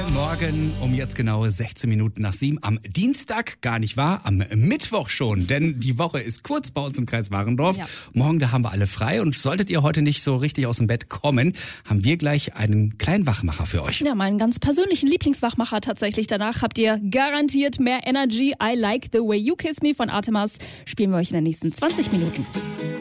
Guten Morgen, um jetzt genau 16 Minuten nach 7 am Dienstag, gar nicht wahr, am Mittwoch schon, denn die Woche ist kurz bei uns im Kreis Warendorf. Ja. Morgen, da haben wir alle frei und solltet ihr heute nicht so richtig aus dem Bett kommen, haben wir gleich einen kleinen Wachmacher für euch. Ja, meinen ganz persönlichen Lieblingswachmacher tatsächlich. Danach habt ihr garantiert mehr Energy. I Like the Way You Kiss Me von Artemas spielen wir euch in den nächsten 20 Minuten.